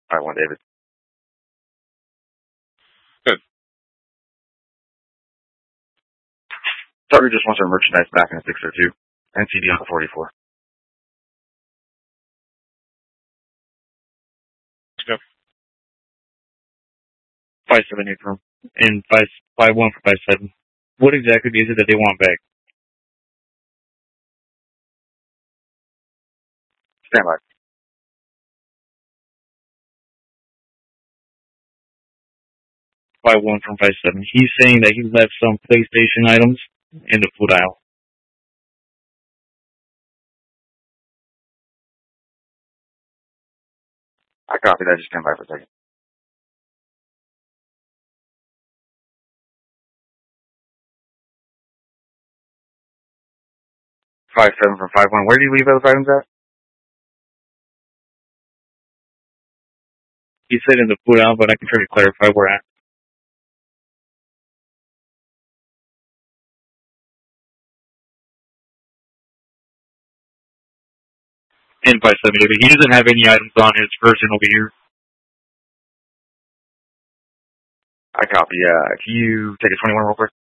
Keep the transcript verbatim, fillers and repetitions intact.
five one, David. Good. Target just wants our merchandise back in a six oh two. N C D on the forty-four. Let's go. five seven eight from and five five one for five seven. What exactly is it that they want back? Stand by. five one from five seven. He's saying that he left some PlayStation items in the food aisle. I copy that. Just stand by for a second. five seven from five one. Where do you leave those items at? He said in the food aisle, but I can try to clarify where at. In five seven eight. He doesn't have any items on his version over here. I copy. Uh, can you take a twenty-one real quick?